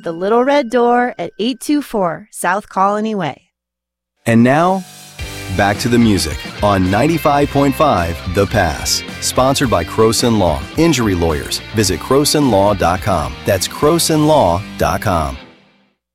The Little Red Door at 824 South Colony Way. And now, back to the music on 95.5 The Pass. Sponsored by Croson Law. Injury lawyers. Visit CrosonLaw.com. That's CrosonLaw.com.